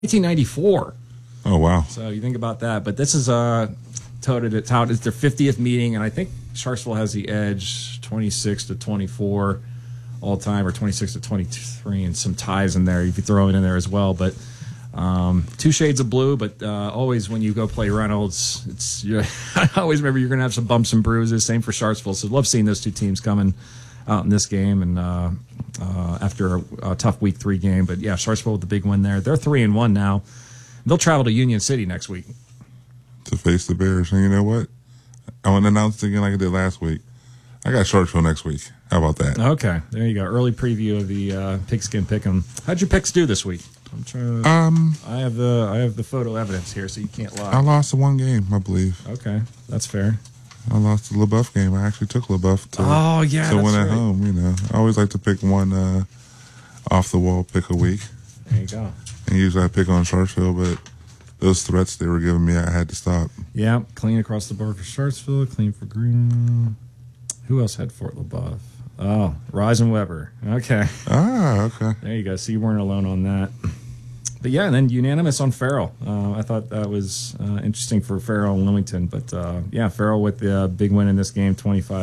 1994. Oh, wow. So you think about that. But this is touted as their 50th meeting, and I think Sharpsville has the edge 26-24 all time, or 26-23, and some ties in there. You could throw it in there as well. But two shades of blue, but always when you go play Reynolds, I always remember you're going to have some bumps and bruises. Same for Sharpsville. So love seeing those two teams coming out in this game, and after a tough Week 3 game. But yeah, Sharpsville with the big win there. They're 3-1 now. They'll travel to Union City next week to face the Bears. And you know what? I want to announce it again like I did last week. I got Sharpsville next week. How about that? Okay, there you go. Early preview of the Pigskin Pick'em. How'd your picks do this week? I'm trying. I have the photo evidence here, so you can't lie. I lost the one game, I believe. Okay, that's fair. I lost the LaBeouf game. I actually took LaBeouf to win at home. You know, I always like to pick one off the wall pick a week. There you go. And usually I pick on Sharpsville, but those threats they were giving me, I had to stop. Yeah, clean across the board for Sharpsville, clean for Green. Who else had Fort LaBeouf? Oh, Weber. Okay. Okay. There you go. So you weren't alone on that. But yeah, and then unanimous on Farrell. I thought that was interesting for Farrell and Wilmington. But yeah, Farrell with the big win in this game,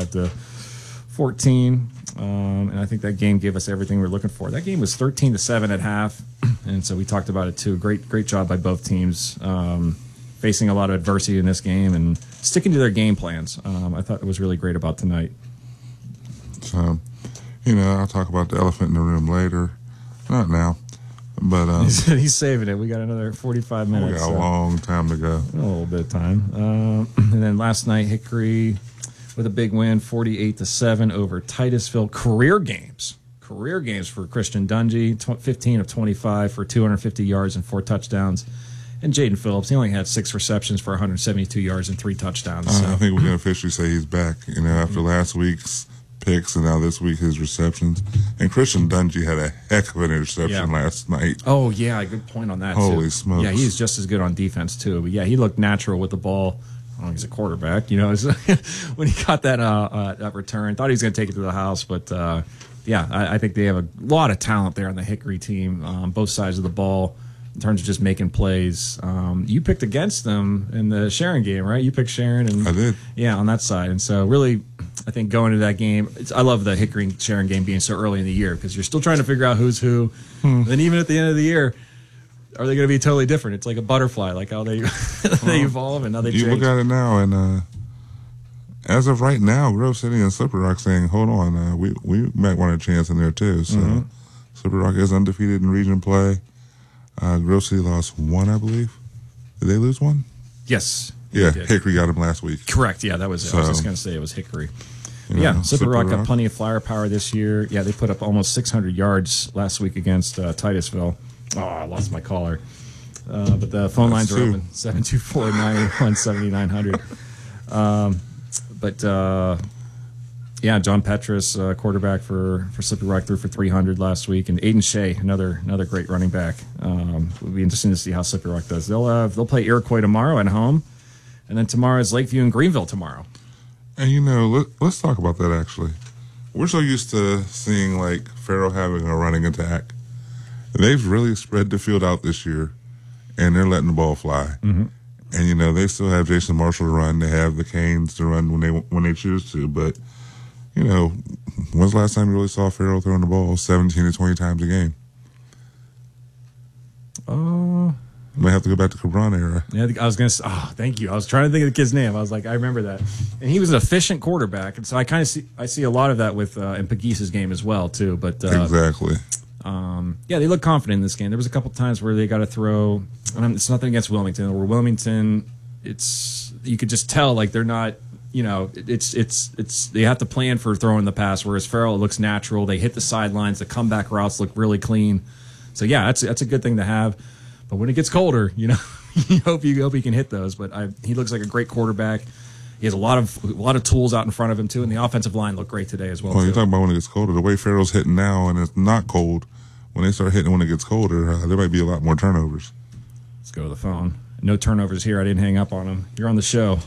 25-14. And I think that game gave us everything we were looking for. That game was 13-7 at half, and so we talked about it too. Great job by both teams, facing a lot of adversity in this game and sticking to their game plans. I thought it was really great about tonight. So, you know, I'll talk about the elephant in the room later. Not now, but he's saving it. We got another 45 minutes. We got a long time to go. A little bit of time. And then last night, Hickory with a big win, 48-7 over Titusville. Career games for Christian Dungy, 15 of 25 for 250 yards and 4 touchdowns. And Jaden Phillips, he only had 6 receptions for 172 yards and 3 touchdowns. So. I think we can officially say he's back. You know, after last week's picks and now this week his receptions. And Christian Dungy had a heck of an interception last night. Oh, yeah, good point on that, Holy smokes. Yeah, he's just as good on defense, too. But, yeah, he looked natural with the ball. Oh, he's a quarterback, you know. When he got that return, thought he was going to take it to the house. But, yeah, I think they have a lot of talent there on the Hickory team, both sides of the ball, in terms of just making plays. You picked against them in the Sharon game, right? You picked Sharon. And I did. Yeah, on that side. And so, really, I think going into that game, I love the Hickory-Sharon game being so early in the year because you're still trying to figure out who's who. And even at the end of the year, are they going to be totally different? It's like a butterfly, like how they they evolve and how they change. You look at it now, and as of right now, Grove City and Slippery Rock saying, hold on, we might want a chance in there too. So Slippery Rock is undefeated in region play. Grove City lost 1, I believe. Did they lose 1? Yes. Yeah, Hickory got them last week. Correct, yeah, that was it. I was just going to say it was Hickory. Yeah, Slippery Rock got plenty of firepower this year. Yeah, they put up almost 600 yards last week against Titusville. Oh, I lost my caller. But the phone lines are open, 724-981-7900. But, yeah, John Petrus, quarterback for Slippery Rock, threw for 300 last week. And Aiden Shea, another great running back. It'll be interesting to see how Slippery Rock does. They'll play Iroquois tomorrow at home. And then tomorrow is Lakeview and Greenville tomorrow. And, you know, let's talk about that, actually. We're so used to seeing, like, Farrell having a running attack. They've really spread the field out this year, and they're letting the ball fly. And, you know, they still have Jason Marshall to run. They have the Canes to run when they choose to. But, you know, when's the last time you really saw Farrell throwing the ball 17 to 20 times a game? May have to go back to Cabron era. Yeah, I was going to say, thank you. I was trying to think of the kid's name. I was like, I remember that. And he was an efficient quarterback. And so I kind of see a lot of that with in Peguese's game as well, too. But exactly. Yeah, they look confident in this game. There was a couple times where they got to throw, and it's nothing against Wilmington, where Wilmington, you could just tell, like, they're not, you know, it's they have to plan for throwing the pass, whereas Farrell, it looks natural. They hit the sidelines. The comeback routes look really clean. So, yeah, that's a good thing to have. But when it gets colder, you know, you hope he can hit those. But he looks like a great quarterback. He has a lot of tools out in front of him, too, and the offensive line looked great today as well. Well, you're talking about when it gets colder. The way Farrell's hitting now, and it's not cold, when they start hitting when it gets colder, there might be a lot more turnovers. Let's go to the phone. No turnovers here. I didn't hang up on him. You're on the show.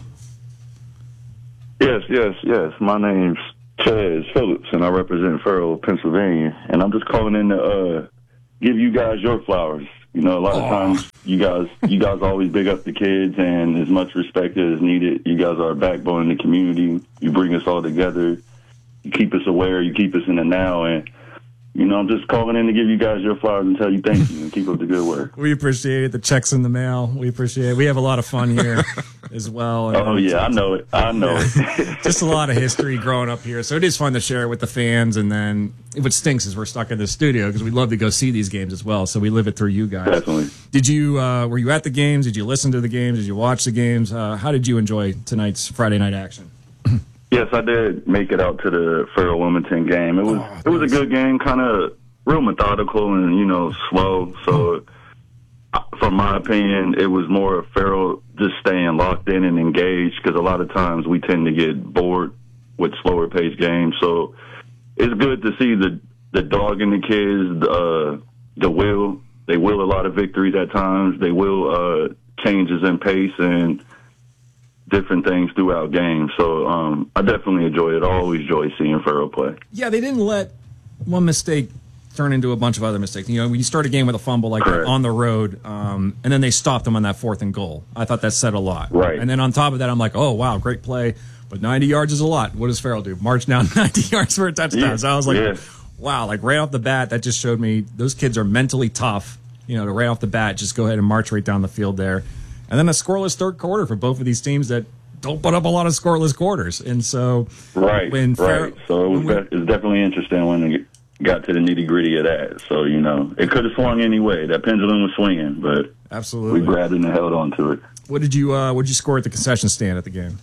Yes. My name's Chaz Phillips, and I represent Farrell, Pennsylvania. And I'm just calling in to give you guys your flowers. You know, a lot of times you guys always big up the kids, and as much respect as needed. You guys are a backbone in the community. You bring us all together. You keep us aware. You keep us in the now, and you know, I'm just calling in to give you guys your flowers and tell you thank you and keep up the good work. We appreciate it. The check's in the mail. We appreciate it. We have a lot of fun here as well. And oh, yeah, I know it. I know it. Just a lot of history growing up here. So it is fun to share it with the fans. And then what stinks is we're stuck in the studio because we love to go see these games as well. So we live it through you guys. Definitely. Did you, were you at the games? Did you listen to the games? Did you watch the games? How did you enjoy tonight's Friday night action? Yes, I did make it out to the Farrell Wilmington game. It was a good game, kind of real methodical and, you know, slow. So, from my opinion, it was more of Farrell just staying locked in and engaged because a lot of times we tend to get bored with slower paced games. So, it's good to see the dog in the kids, the will. They will a lot of victories at times. They will changes in pace and different things throughout games. So I definitely enjoy it. I always enjoy seeing Farrell play. Yeah, they didn't let one mistake turn into a bunch of other mistakes. You know, when you start a game with a fumble like that on the road, and then they stopped them on that 4th and goal. I thought that said a lot. Right. And then on top of that, I'm like, oh, wow, great play. But 90 yards is a lot. What does Farrell do? March down 90 yards for a touchdown. Yeah. So I was like, wow, like right off the bat, that just showed me those kids are mentally tough, you know, to right off the bat just go ahead and march right down the field there. And then a scoreless third quarter for both of these teams that don't put up a lot of scoreless quarters. And so So it's definitely interesting when it got to the nitty-gritty of that. So, you know, it could have swung anyway. That pendulum was swinging, but absolutely we grabbed it and held on to it. What did you score at the concession stand at the game?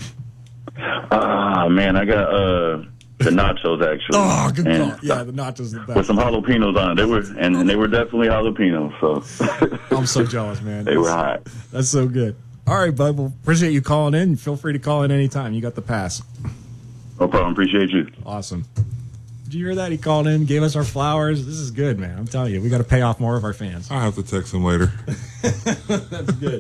Man, I got the nachos actually. Oh, good call. Yeah, the nachos are the best. With some jalapenos on it. They were definitely jalapenos, so I'm so jealous, man. They were hot. That's so good. All right, bud. Well, appreciate you calling in. Feel free to call in anytime. You got the pass. No problem. Appreciate you. Awesome. Did you hear that? He called in, gave us our flowers. This is good, man. I'm telling you, we got to pay off more of our fans. I'll have to text him later. That's good.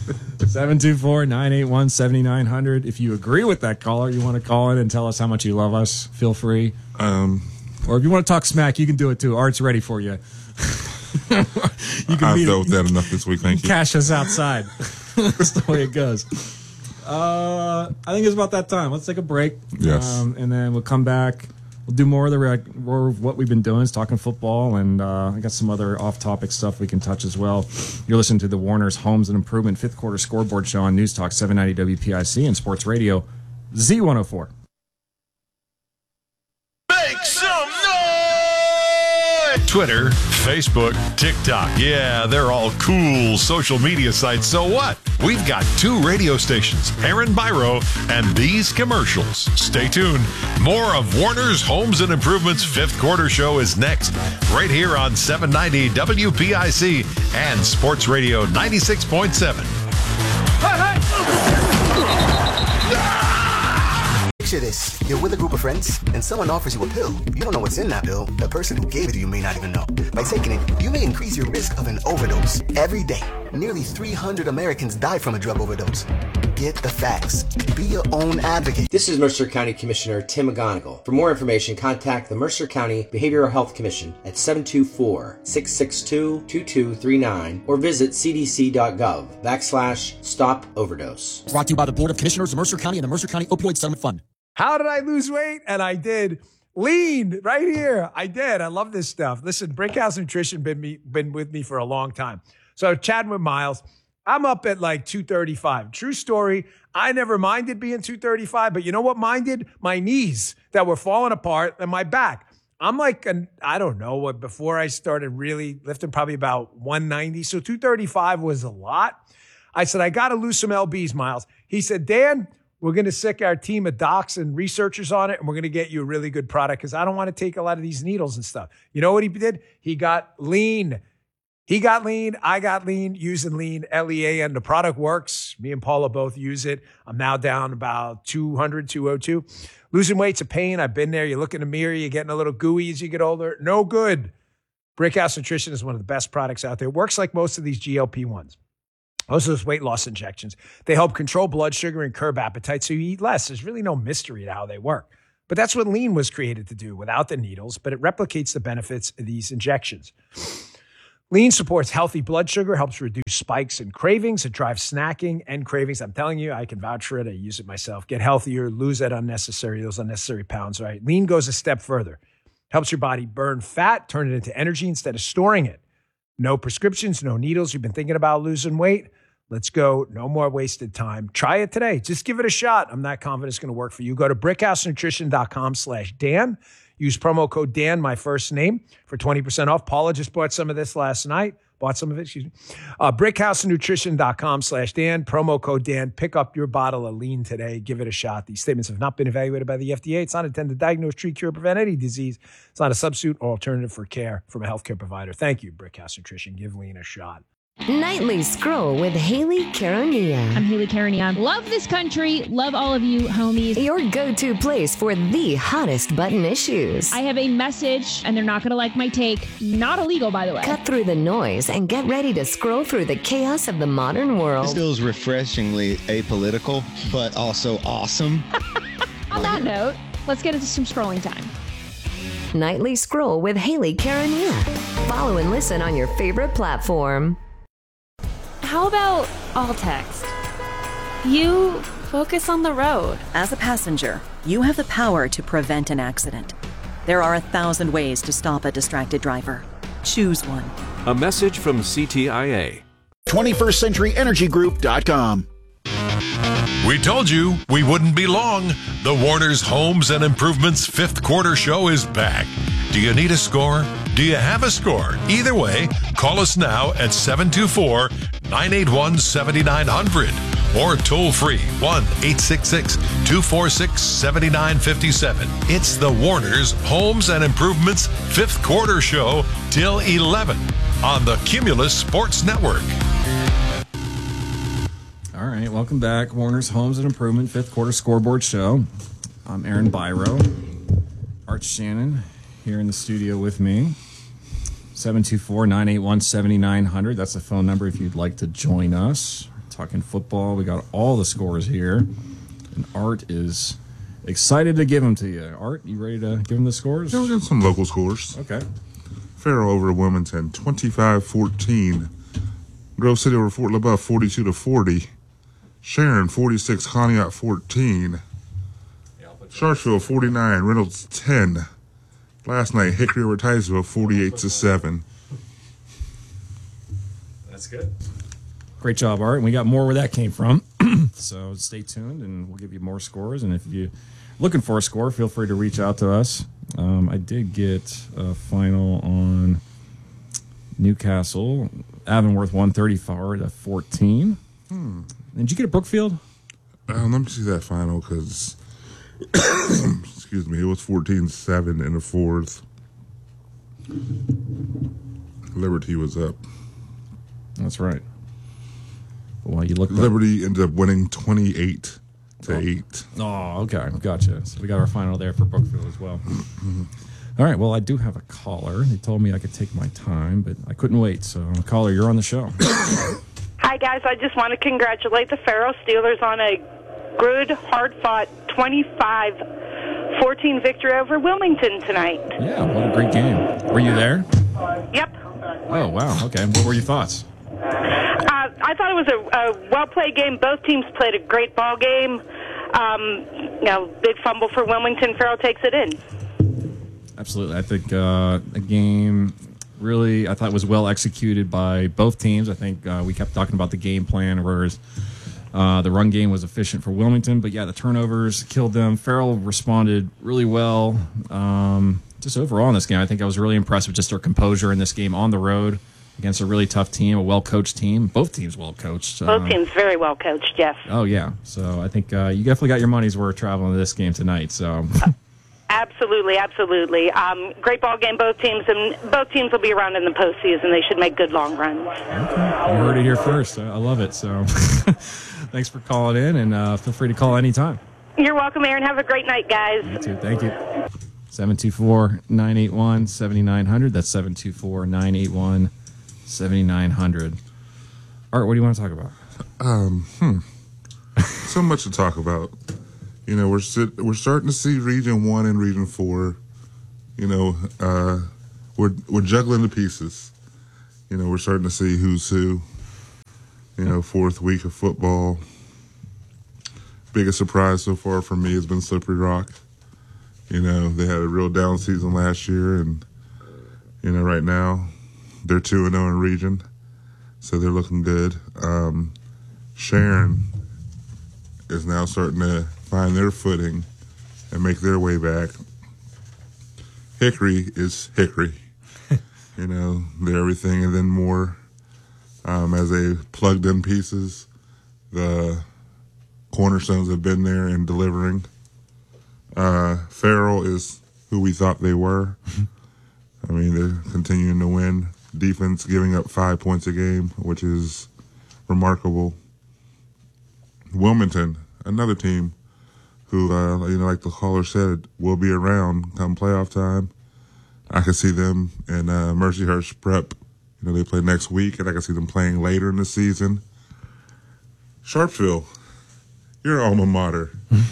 724-981-7900. If you agree with that caller, you want to call in and tell us how much you love us, feel free. Or if you want to talk smack, you can do it too. Art's ready for you. I've dealt with that enough this week. Thank you. Cash us outside. That's the way it goes. I think it's about that time. Let's take a break. Yes. And then we'll come back. We'll do more of what we've been doing is talking football, and I got some other off-topic stuff we can touch as well. You're listening to the Warner's Homes and Improvement 5th Quarter Scoreboard Show on News Talk 790 WPIC and Sports Radio Z104. Make some noise! Twitter, Facebook, TikTok. Yeah, they're all cool social media sites. So what? We've got 2 radio stations, Aaron Byro and these commercials. Stay tuned. More of Warner's Homes and Improvement's 5th Quarter Show is next, right here on 790 WPIC and Sports Radio 96.7. Picture this. You're with a group of friends, and someone offers you a pill. You don't know what's in that pill. The person who gave it to you may not even know. By taking it, you may increase your risk of an overdose. Every day, nearly 300 Americans die from a drug overdose. Get the facts. Be your own advocate. This is Mercer County Commissioner Tim McGonigal. For more information, contact the Mercer County Behavioral Health Commission at 724-662-2239 or visit cdc.gov/stop overdose. Brought to you by the Board of Commissioners of Mercer County and the Mercer County Opioid Settlement Fund. How did I lose weight? And I did. Lean right here. I did. I love this stuff. Listen, Brinkhouse Nutrition been with me for a long time. So chatting with Miles, I'm up at like 235. True story. I never minded being 235, but you know what minded? My knees that were falling apart and my back. I'm like, I don't know what, before I started really lifting, probably about 190. So 235 was a lot. I said, I got to lose some LBs, Miles. He said, Dan, we're going to sick our team of docs and researchers on it, and we're going to get you a really good product because I don't want to take a lot of these needles and stuff. You know what he did? He got lean. He got lean. I got lean using lean, LEAN. The product works. Me and Paula both use it. I'm now down about 200, 202. Losing weight's a pain. I've been there. You look in the mirror. You're getting a little gooey as you get older. No good. Brickhouse Nutrition is one of the best products out there. It works like most of these GLP-1s. Most of those weight loss injections, they help control blood sugar and curb appetite so you eat less. There's really no mystery to how they work. But that's what lean was created to do without the needles, but it replicates the benefits of these injections. Lean supports healthy blood sugar, helps reduce spikes and cravings. It drives snacking and cravings. I'm telling you, I can vouch for it. I use it myself. Get healthier, lose those unnecessary pounds, right? Lean goes a step further. Helps your body burn fat, turn it into energy instead of storing it. No prescriptions, no needles. You've been thinking about losing weight? Let's go. No more wasted time. Try it today. Just give it a shot. I'm not confident it's going to work for you. Go to brickhousenutrition.com/Dan. Use promo code Dan, my first name, for 20% off. Paula just bought some of this last night. Brickhousenutrition.com/Dan. Promo code Dan. Pick up your bottle of Lean today. Give it a shot. These statements have not been evaluated by the FDA. It's not intended to diagnose, treat, cure, or prevent any disease. It's not a substitute or alternative for care from a healthcare provider. Thank you, Brickhouse Nutrition. Give Lean a shot. Nightly Scroll with Haley Caronia. I'm Haley Caronia. Love this country. Love all of you, homies. Your go-to place for the hottest button issues. I have a message, and they're not going to like my take. Not illegal, by the way. Cut through the noise and get ready to scroll through the chaos of the modern world. This feels refreshingly apolitical, but also awesome. On that note, let's get into some scrolling time. Nightly Scroll with Haley Caronia. Follow and listen on your favorite platform. How about all text? You focus on the road. As a passenger, you have the power to prevent an accident. There are 1,000 ways to stop a distracted driver. Choose one. A message from CTIA. 21stCenturyEnergyGroup.com. We told you we wouldn't be long. The Warner's Homes and Improvements 5th quarter show is back. Do you need a score? Do you have a score? Either way, call us now at 724-981-7900 or toll free 1-866-246-7957. It's the Warner's Homes and Improvements 5th quarter show till 11 on the Cumulus Sports Network. All right, welcome back. Warner's Homes and Improvement 5th quarter scoreboard show. I'm Aaron Byro. Art Shannon here in the studio with me. 724-981-7900. That's the phone number if you'd like to join us. Talking football. We got all the scores here. And Art is excited to give them to you. Art, you ready to give them the scores? Yeah, we got some local scores. Okay. Faro over Wilmington, 25-14. Grove City over Fort LaBeouf, 42-40. Sharon, 46. Conneaut, 14. Sharpsville, 49. Reynolds, 10. Last night, Hickory over Titusville, 48-7. That's good. Great job, Art. And we got more where that came from. So stay tuned, and we'll give you more scores. And if you're looking for a score, feel free to reach out to us. I did get a final on Newcastle. Avonworth 134-14. Did you get a Brookfield? Let me see that final because, excuse me, it was 14-7 in the fourth. Liberty was up. That's right. Well, you look. Liberty ended up winning 28-8. Oh, okay, gotcha. So we got our final there for Brookfield as well. All right. Well, I do have a caller. They told me I could take my time, but I couldn't wait. So, caller, you're on the show. Hi, guys. I just want to congratulate the Faro Steelers on a good, hard-fought 25-14 victory over Wilmington tonight. Yeah, what a great game. Were you there? Yep. Oh, wow. Okay. What were your thoughts? I thought it was a well-played game. Both teams played a great ball game. Big fumble for Wilmington. Faro takes it in. Absolutely. I think the game really, I thought, was well executed by both teams. I think we kept talking about the game plan, whereas the run game was efficient for Wilmington. But, yeah, the turnovers killed them. Farrell responded really well. Just overall in this game, I think I was really impressed with just their composure in this game on the road against a really tough team, a well-coached team. Both teams well-coached. Both teams very well-coached, yes. Oh, yeah. So I think you definitely got your money's worth traveling to this game tonight. So Absolutely, absolutely. Great ball game, both teams, and both teams will be around in the postseason. They should make good long runs. Okay. You heard it here first. I love it. So thanks for calling in, and feel free to call anytime. You're welcome, Aaron. Have a great night, guys. You too. Thank you. 724-981-7900. That's 724-981-7900. Art, what do you want to talk about? So much to talk about. You know, we're starting to see Region 1 and Region 4. You know, we're juggling the pieces. we're starting to see who's who. Fourth week of football. Biggest surprise so far for me has been Slippery Rock. They had a real down season last year, and right now they're 2-0 in region, so they're looking good. Sharon is now starting to find their footing and make their way back. Hickory is Hickory. They're everything and then more. As they plugged in pieces, the cornerstones have been there and delivering. Farrell is who we thought they were. They're continuing to win. Defense giving up 5 points a game, which is remarkable. Wilmington, another team who, like the caller said, will be around come playoff time. I can see them in Mercyhurst Prep. They play next week, and I can see them playing later in the season. Sharpsville, your alma mater.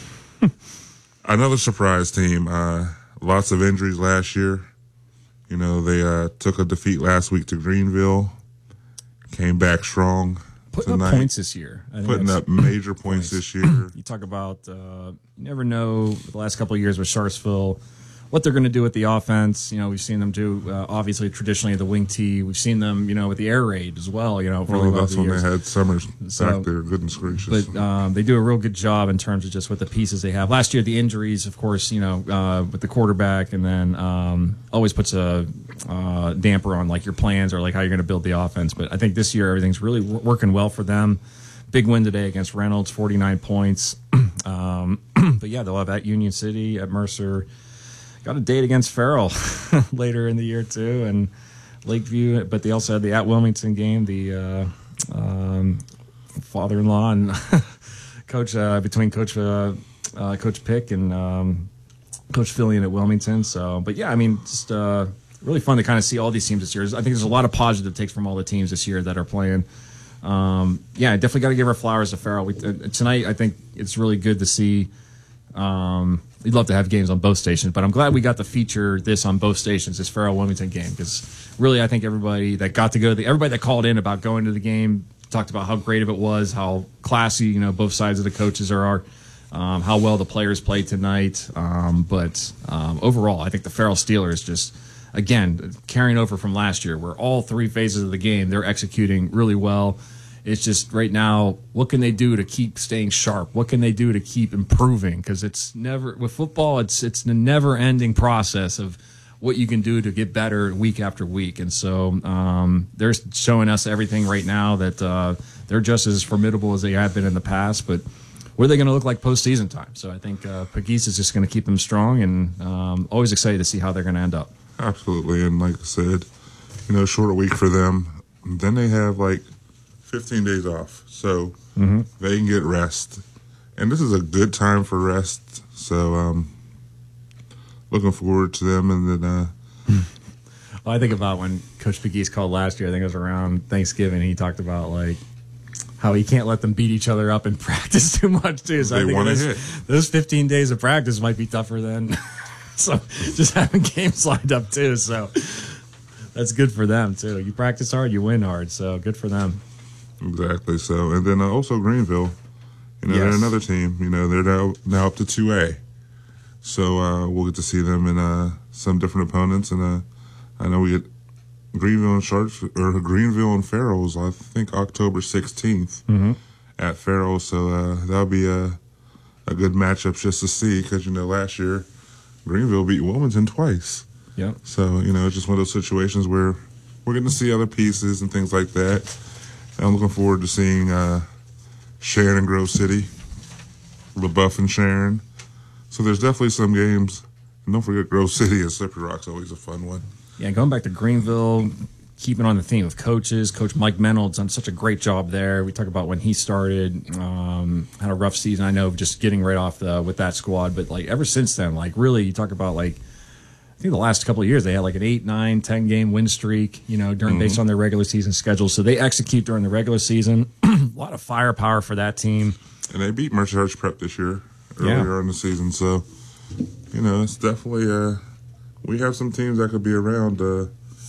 Another surprise team. Lots of injuries last year. They took a defeat last week to Greenville. Came back strong putting tonight. Up points this year. Putting up major points this year. You talk about you never know the last couple of years with Sharpsville what they're going to do with the offense. We've seen them do, obviously, traditionally the wing tee. We've seen them, with the air raid as well, that's when they had Summers back there, goodness gracious. But they do a real good job in terms of just with the pieces they have. Last year, the injuries, of course, with the quarterback, and then always puts a damper on, your plans or, how you're going to build the offense. But I think this year, everything's really working well for them. Big win today against Reynolds, 49 points. But, yeah, they'll have at Union City, at Mercer. Got a date against Farrell later in the year, too, and Lakeview. But they also had the at Wilmington game, the father-in-law and coach between Coach Pick and Coach Fillion at Wilmington. So, but, yeah, just really fun to kind of see all these teams this year. I think there's a lot of positive takes from all the teams this year that are playing. Definitely got to give our flowers to Farrell. Tonight, I think it's really good to see. We'd love to have games on both stations, but I'm glad we got to feature this on both stations, this Farrell Wilmington game, because really I think everybody that got to go to everybody that called in about going to the game talked about how great it was, how classy, both sides of the coaches are, how well the players played tonight. But overall, I think the Farrell Steelers just, again, carrying over from last year, where all three phases of the game, they're executing really well. It's just right now, what can they do to keep staying sharp? What can they do to keep improving? Because it's never, with football, it's the never-ending process of what you can do to get better week after week. And so they're showing us everything right now that they're just as formidable as they have been in the past. But what are they going to look like postseason time? So I think Pegues is just going to keep them strong, and always excited to see how they're going to end up. Absolutely. And like I said, shorter week for them. Then they have 15 days off, so they can get rest. And this is a good time for rest, so looking forward to them. And then I think about when Coach Pegues called last year, I think it was around Thanksgiving, he talked about how he can't let them beat each other up in practice too much too. So they want to hit. Those 15 days of practice might be tougher than so just having games lined up too. So that's good for them too. You practice hard, you win hard, so good for them. Exactly. So, and then also Greenville, they're another team. They're now up to 2A. So we'll get to see them in some different opponents. And I know we get Greenville and Greenville and Farrell's, I think October 16th at Farrell. So that'll be a good matchup just to see, because last year Greenville beat Wilmington twice. Yeah. So it's just one of those situations where we're getting to see other pieces and things like that. I'm looking forward to seeing Sharon and Grove City, LaBeouf and Sharon. So there's definitely some games. And don't forget Grove City and Slippery Rock's always a fun one. Yeah, going back to Greenville, keeping on the theme of coaches, Coach Mike Menold's done such a great job there. We talk about when he started, had a rough season, I know, just getting right off with that squad. But ever since then, really, you talk about I think the last couple of years they had an 8, 9, 10 game win streak, based on their regular season schedule. So they execute during the regular season. A lot of firepower for that team. And they beat Mercyhurst Prep this year, earlier in the season. So, it's definitely, we have some teams that could be around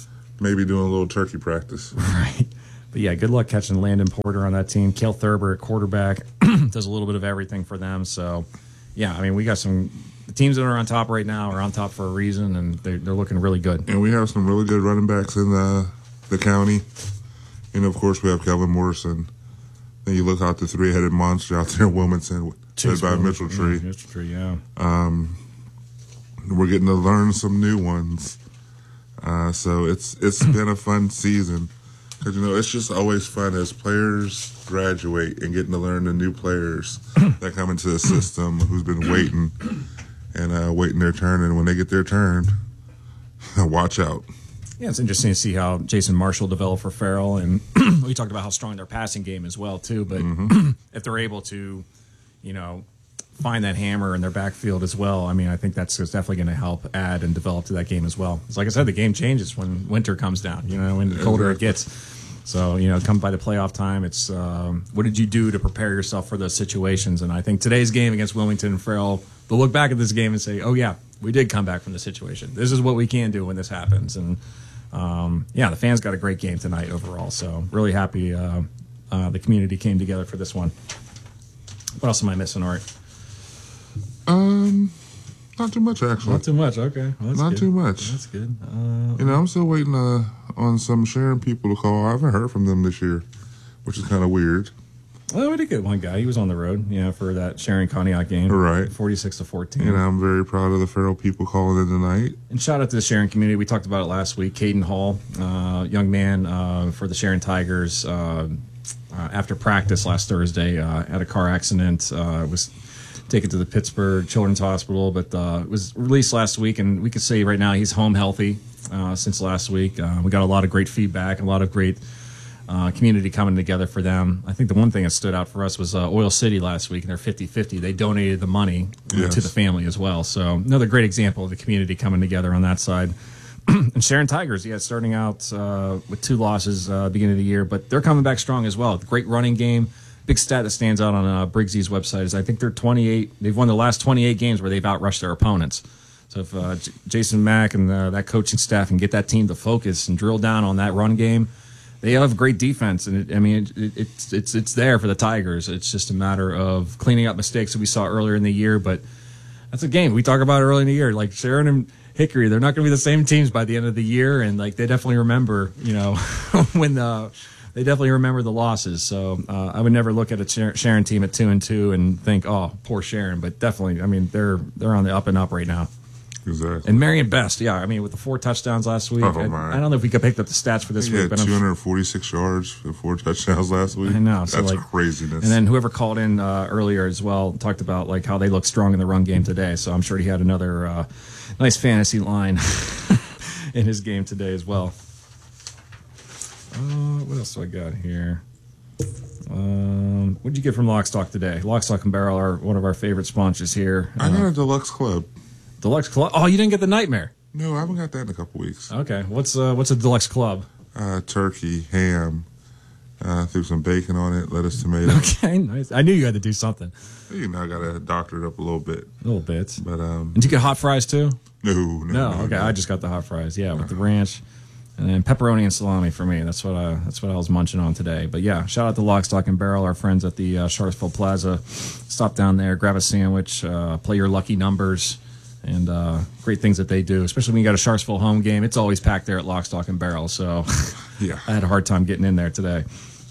maybe doing a little turkey practice. Right. But yeah, good luck catching Landon Porter on that team. Cale Thurber at quarterback does a little bit of everything for them. So, yeah, I mean, we got the teams that are on top right now are on top for a reason, and they're looking really good. And we have some really good running backs in the county. And, of course, we have Kelvin Morrison. Then you look out the three-headed monster out there in Wilmington, led by Mitchell Tree. Mitchell Tree, yeah. We're getting to learn some new ones. So it's been a fun season. Because, it's just always fun as players graduate and getting to learn the new players that come into the system who's been waiting and waiting their turn. And when they get their turn, watch out. Yeah, it's interesting to see how Jason Marshall developed for Farrell. And we talked about how strong their passing game is well, too. But if they're able to, find that hammer in their backfield as well, I mean, I think that's definitely going to help add and develop to that game as well. It's like I said, the game changes when winter comes down, when the colder it gets. So, come by the playoff time, it's what did you do to prepare yourself for those situations? And I think today's game against Wilmington and Farrell, they'll look back at this game and say, oh, yeah, we did come back from the situation. This is what we can do when this happens. And, the fans got a great game tonight overall. So really happy the community came together for this one. What else am I missing, Art? Not too much, actually. Not too much, okay. Well, Not too much. That's good. I'm still waiting on some Sharon people to call. I haven't heard from them this year, which is kind of weird. Well, we did get one guy. He was on the road, for that Sharon Conneaut game. Right. 46-14. And I'm very proud of the Farrell people calling in tonight. And shout out to the Sharon community. We talked about it last week. Caden Hall, young man for the Sharon Tigers, after practice last Thursday, had a car accident. Was taken to the Pittsburgh Children's Hospital, but was released last week, and we could say right now he's home healthy since last week. We got a lot of great feedback, a lot of great community coming together for them. I think the one thing that stood out for us was Oil City last week, and they're 50-50. They donated the money to the family as well. So another great example of the community coming together on that side. And Sharon Tigers, starting out with 2 losses beginning of the year, but they're coming back strong as well. Great running game. Big stat that stands out on Briggsy's website is I think they're 28. They've won the last 28 games where they've outrushed their opponents. So if Jason Mack and that coaching staff can get that team to focus and drill down on that run game, they have great defense, and it's there for the Tigers. It's just a matter of cleaning up mistakes that we saw earlier in the year. But that's a game we talk about early in the year, like Sharon and Hickory. They're not going to be the same teams by the end of the year, and they definitely remember, when they definitely remember the losses. So I would never look at a Sharon team at 2-2 and think, oh, poor Sharon. But definitely, they're on the up and up right now. Exactly. And Marion Best, with the 4 touchdowns last week. I don't know if we could pick up the stats for this week. But 246 yards for 4 touchdowns last week. I know. That's so craziness. And then whoever called in earlier as well talked about how they look strong in the run game today. So I'm sure he had another nice fantasy line in his game today as well. What else do I got here? What did you get from Lockstock today? Lockstock and Barrel are one of our favorite sponsors here. I got a Deluxe Club. Deluxe Club? Oh, you didn't get the Nightmare? No, I haven't got that in a couple weeks. Okay. What's a Deluxe Club? Turkey, ham, threw some bacon on it, lettuce, tomato. Okay, nice. I knew you had to do something. I got to doctor it up a little bit. A little bit. But did you get hot fries too? No. Okay, I just got the hot fries. Yeah, with the ranch. And then pepperoni and salami for me. That's what I was munching on today. But yeah, shout out to Lockstock and Barrel, our friends at the Charlottesville Plaza. Stop down there, grab a sandwich, play your lucky numbers, and great things that they do. Especially when you got a Charlottesville home game, it's always packed there at Lockstock and Barrel. So yeah, I had a hard time getting in there today.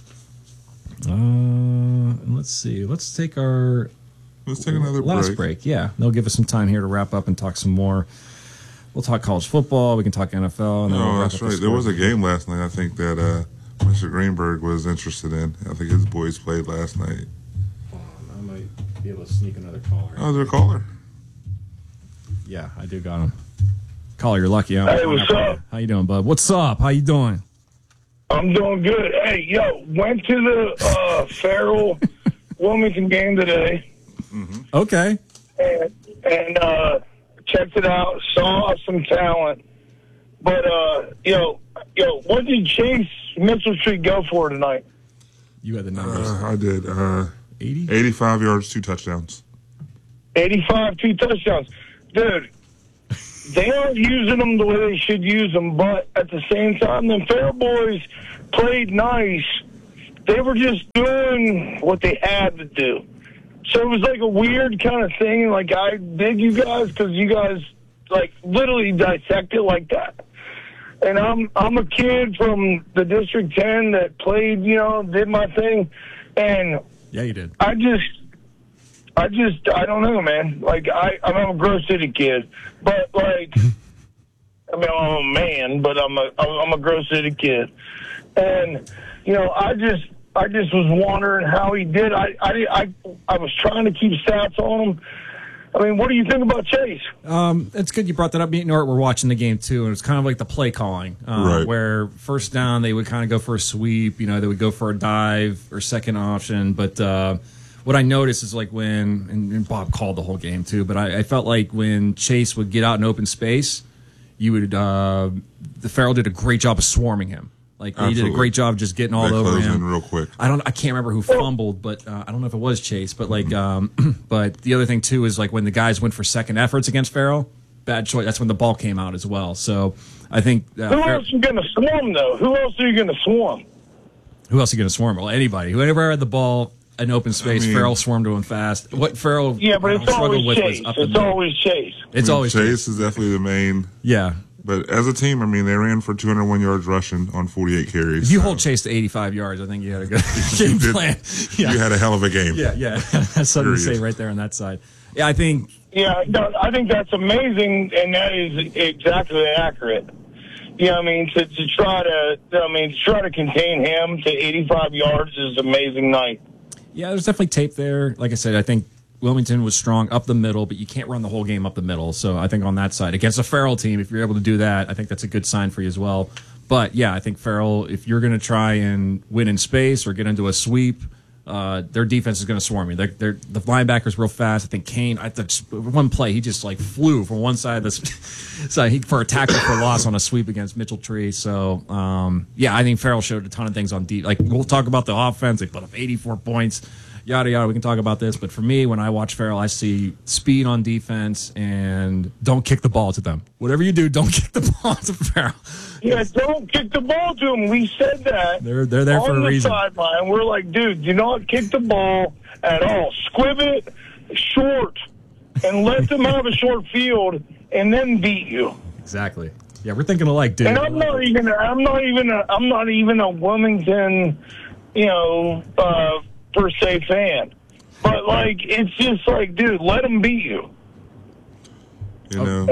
Let's see. Let's take another last break. Yeah, they'll give us some time here to wrap up and talk some more. We'll talk college football. We can talk NFL. And no, that's right. There was a game last night, I think, that Mr. Greenberg was interested in. I think his boys played last night. I might be able to sneak another caller. Oh, is there a caller? Yeah, I do got him. Caller, you're lucky. Hey, what's up? How you doing, bud? What's up? How you doing? I'm doing good. Hey, went to the Farrell Wilmington game today. Mm-hmm. Okay. And checked it out, saw some talent. But, what did Chase Mitchell Tree go for tonight? You had the numbers. I did. 80? 85 yards, 2 touchdowns. 85, 2 touchdowns. Dude, they aren't using them the way they should use them. But at the same time, the Fair boys played nice. They were just doing what they had to do. So it was like a weird kind of thing. Like, I dig you guys because you guys, like, literally dissect it like that. And I'm a kid from the District 10 that played, did my thing. And yeah, you did. I don't know, man. Like, I'm a Grove City kid. But, like, I mean, I'm a man, but I'm a Grove City kid. And, I just was wondering how he did. I was trying to keep stats on him. I mean, what do you think about Chase? It's good you brought that up. Me and Art were watching the game, too, and it's kind of like the play calling, Right. where first down they would kind of go for a sweep, they would go for a dive or second option. But what I noticed is like when, and Bob called the whole game, too, but I felt like when Chase would get out in open space, the Farrell did a great job of swarming him. Like, he did a great job of just getting all over him. Real quick. I can't remember who fumbled, but I don't know if it was Chase. But but the other thing too is like when the guys went for second efforts against Farrell, bad choice. That's when the ball came out as well. So I think who else are you going to swarm though? Who else are you going to swarm? Who else are you going to swarm? Well, anybody. Whoever had the ball in open space, Farrell swarmed to him fast. What Farrell? Yeah, but it's always Chase. It's always Chase. It's always Chase is definitely the main. Yeah. But as a team, they ran for 201 yards rushing on 48 carries. If you hold Chase to 85 yards, I think you had a good game plan. Yeah. You had a hell of a game. Yeah. That's something to say right there on that side. Yeah, I think. Yeah, no, I think that's amazing, and that is exactly accurate. To try to contain him to 85 yards is an amazing night. Yeah, there's definitely tape there. Like I said, I think Wilmington was strong up the middle, but you can't run the whole game up the middle. So I think on that side, against a Farrell team, if you're able to do that, I think that's a good sign for you as well. But, yeah, I think Farrell, if you're going to try and win in space or get into a sweep, their defense is going to swarm you. The linebacker's real fast. I think Kane, one play, he just flew from one side of the side for a tackle for loss on a sweep against Mitchell Tree. So, I think Farrell showed a ton of things on deep. We'll talk about the offense. They put up 84 points. Yada, yada, we can talk about this. But for me, when I watch Farrell, I see speed on defense and don't kick the ball to them. Whatever you do, don't kick the ball to Farrell. Yeah, don't kick the ball to him. We said that. They're there for a reason. On the sideline, we're like, dude, do not kick the ball at all. Squib it short and let them have a short field and then beat you. Exactly. Yeah, we're thinking alike, dude. And I'm not even a Wilmington, per se fan, but it's just dude, let them beat you. And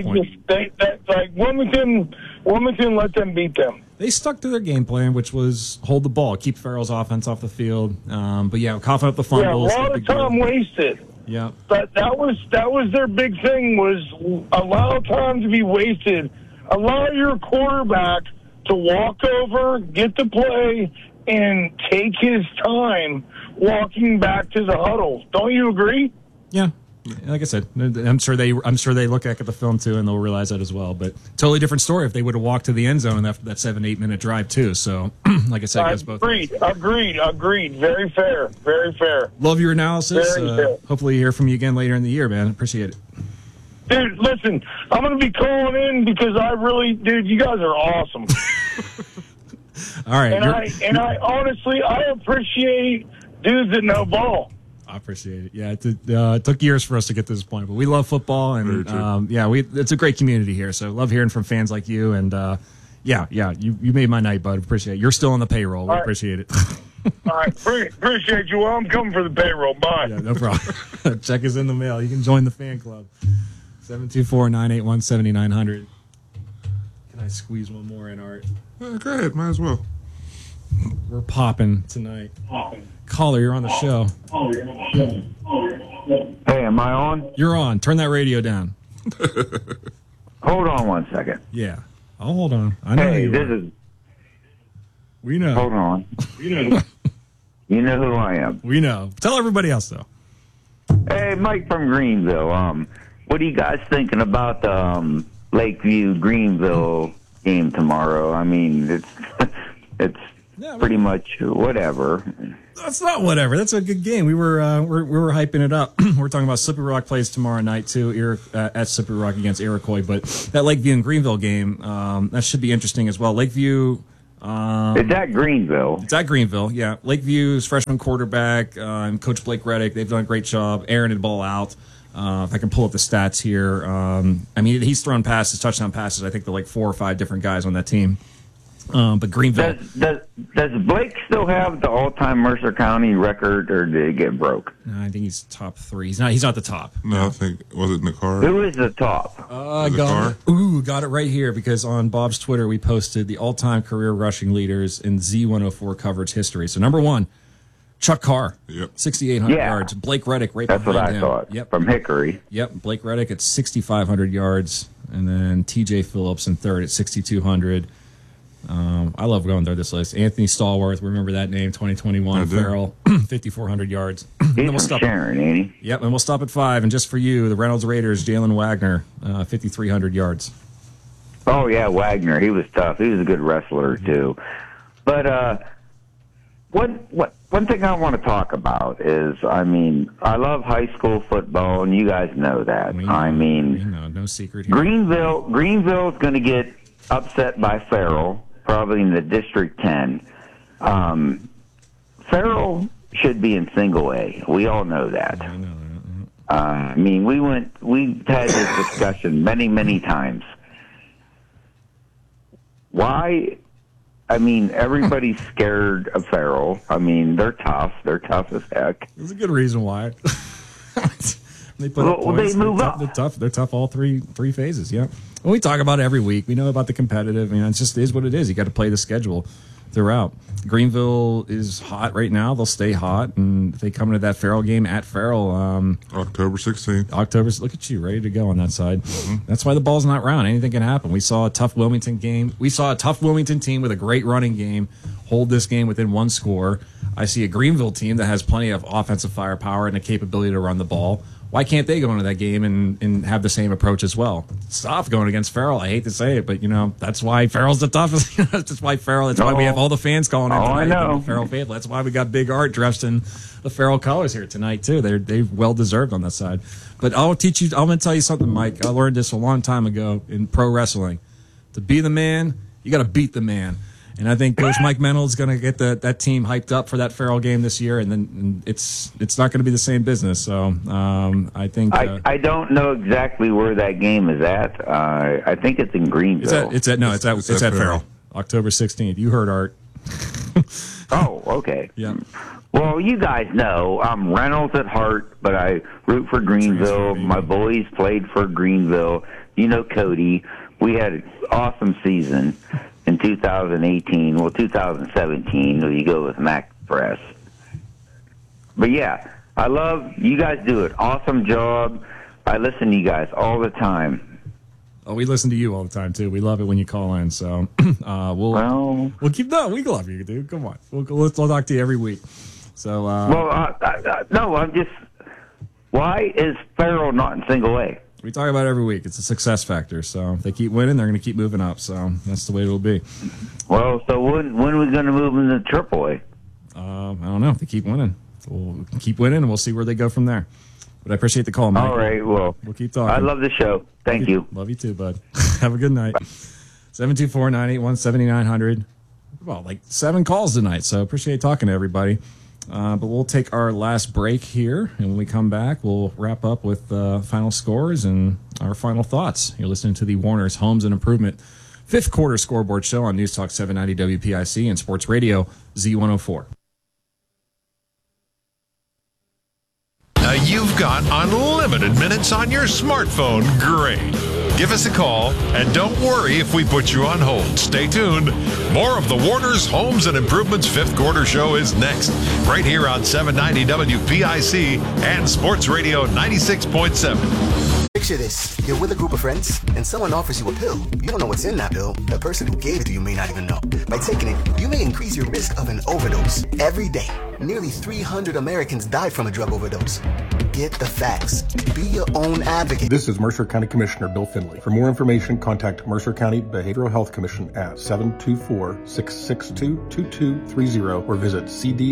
Wilmington let them beat them. They stuck to their game plan, which was hold the ball, keep Farrell's offense off the field. But coughing up the fumbles. Yeah, a lot of time wasted. Yeah, but that was their big thing, was allow time to be wasted. Allow your quarterback to walk over, get the play, and take his time walking back to the huddle. Don't you agree? Yeah. Like I said, I'm sure they look at the film too, and they'll realize that as well. But totally different story if they would have walked to the end zone after that 7-8 minute drive too. So, like I said, I guess both. Agreed. Very fair. Love your analysis. Very fair. Hopefully, hear from you again later in the year, man. Appreciate it. Dude, listen, I'm going to be calling in because you guys are awesome. All right. And I honestly, I appreciate dudes that know ball. I appreciate it. Yeah, it took years for us to get to this point, but we love football, and it's a great community here. So love hearing from fans like you, and you made my night, bud. Appreciate it. You're still on the payroll. We appreciate it. All right, appreciate you. Well, I'm coming for the payroll. Bye. Yeah, no problem. Check is in the mail. You can join the fan club. 724-981-7900. Can I squeeze one more in, Art? Go ahead. Might as well. We're popping tonight. Caller, you're on the show. Hey, am I on? You're on. Turn that radio down. Hold on one second. Yeah. I'll hold on. I know hey, you this are. is... We know. Hold on. You know who I am. We know. Tell everybody else, though. Hey, Mike from Greenville. What are you guys thinking about the Lakeview Greenville game tomorrow? I mean, it's pretty much whatever. That's not whatever. That's a good game. We were hyping it up. We're talking about Slippery Rock plays tomorrow night too. At Slippery Rock against Iroquois, but that Lakeview and Greenville game that should be interesting as well. Lakeview. It's at Greenville. It's at Greenville. Yeah, Lakeview's freshman quarterback and Coach Blake Reddick. They've done a great job. Aaron the ball out. If I can pull up the stats here, I mean he's thrown passes, touchdown passes. I think they're like 4 or 5 different guys on that team. But Greenville. Does Blake still have the all-time Mercer County record, or did it get broke? No, I think he's top 3. He's not the top. No, I think was it Nakar? Who is the top? Got it right here because on Bob's Twitter we posted the all-time career rushing leaders in Z104 coverage history. So number 1, Chuck Carr, 6,800 yards. Blake Reddick right behind him. That's what I thought. Yep. From Hickory. Yep, Blake Reddick at 6,500 yards, and then T.J. Phillips in third at 6,200. I love going through this list. Anthony Stallworth, remember that name, 2021. Farrell, 5,400 yards. He's from Sharon, ain't he? Yep, and we'll stop at 5. And just for you, the Reynolds Raiders, Jalen Wagner, 5,300 yards. Oh, yeah, Wagner. He was tough. He was a good wrestler, too. But one thing I want to talk about is, I mean, I love high school football, and you guys know that. No secret here. Greenville's going to get upset by Farrell, probably in the District 10. Farrell should be in single A. We all know that. I mean, we had this discussion many times. Why? I mean, everybody's scared of Farrell. I mean, they're tough. They're tough as heck. There's a good reason why. They move up. They're tough all three phases. Yeah. Well, we talk about it every week. We know about the competitive. I mean, it just is what it is. You got to play the schedule throughout. Greenville is hot right now. They'll stay hot, and if they come into that Farrell game at Farrell, October 16th. Look at you, ready to go on that side. That's why the ball's not round. Anything can happen. We saw a tough Wilmington game. We saw a tough Wilmington team with a great running game hold this game within 1 score. I see a Greenville team that has plenty of offensive firepower and the capability to run the ball. Why can't they go into that game and have the same approach as well? It's tough going against Farrell. I hate to say it, but, that's why Farrell's the toughest. That's why Farrell. That's why we have all the fans calling in tonight. I know. Farrell faithful. That's why we got Big Art dressed in the Farrell colors here tonight, too. They're well-deserved on that side. But I'm going to tell you something, Mike. I learned this a long time ago in pro wrestling. To be the man, you got to beat the man. And I think Coach Mike Mennel is going to get that team hyped up for that Farrell game this year, and then it's not going to be the same business. So I think I don't know exactly where that game is at. I think it's in Greenville. It's at Farrell. October 16th. You heard Art. Oh, okay. Yeah. Well, you guys know I'm Reynolds at heart, but I root for Greenville. My boys played for Greenville. You know Cody. We had an awesome season in 2018, 2017, you go with Mac Press. But yeah, I love, you guys do an awesome job. I listen to you guys all the time. Oh, we listen to you all the time, too. We love it when you call in, so we'll keep, we love you, dude. Come on. We'll talk to you every week. So, no, I'm just, why is Farrell not in single A? We talk about it every week. It's a success factor. So if they keep winning, they're going to keep moving up. So that's the way it'll be. Well, so when are we going to move into AAA? I don't know. If they keep winning, we'll keep winning, and we'll see where they go from there. But I appreciate the call, Mike. All right. Well, we'll keep talking. I love the show. Thank you. Love you too, bud. Have a good night. 724-981-7900. Well, like 7 calls tonight. So appreciate talking to everybody. But we'll take our last break here, and when we come back, we'll wrap up with final scores and our final thoughts. You're listening to the Warner's Homes and Improvement 5th Quarter Scoreboard Show on News Talk 790 WPIC and Sports Radio Z104. Now you've got unlimited minutes on your smartphone. Great. Give us a call, and don't worry if we put you on hold. Stay tuned. More of the Warner's Homes and Improvements 5th Quarter Show is next, right here on 790 WPIC and Sports Radio 96.7. Picture this. You're with a group of friends, and someone offers you a pill. You don't know what's in that pill. The person who gave it to you may not even know. By taking it, you may increase your risk of an overdose. Every day, nearly 300 Americans die from a drug overdose. Get the facts. Be your own advocate. This is Mercer County Commissioner Bill Finley. For more information, contact Mercer County Behavioral Health Commission at 724-662-2230 or visit